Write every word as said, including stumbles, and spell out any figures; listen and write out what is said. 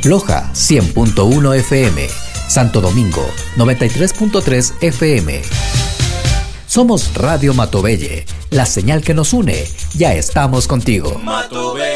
Loja cien punto uno F M, Santo Domingo noventa y tres punto tres F M. Somos Radio Matobelle, la señal que nos une. Ya estamos contigo. Matobelle.